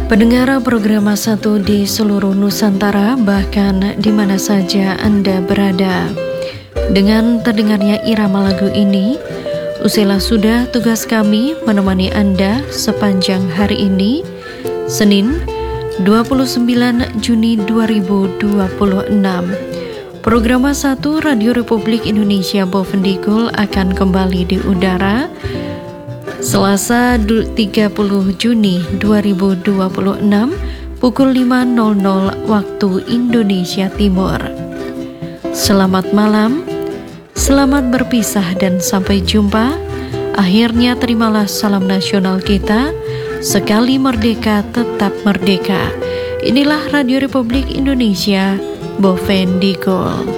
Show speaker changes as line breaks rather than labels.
Pendengar program satu di seluruh Nusantara, bahkan di mana saja Anda berada. Dengan terdengarnya irama lagu ini, usailah sudah tugas kami menemani Anda sepanjang hari ini, Senin 29 Juni 2026. Program 1 Radio Republik Indonesia Bovendigul akan kembali di udara Selasa 30 Juni 2026 pukul 5.00 waktu Indonesia Timur. Selamat malam, selamat berpisah dan sampai jumpa. Akhirnya terimalah salam nasional kita, sekali merdeka tetap merdeka. Inilah Radio Republik Indonesia Bovendigul.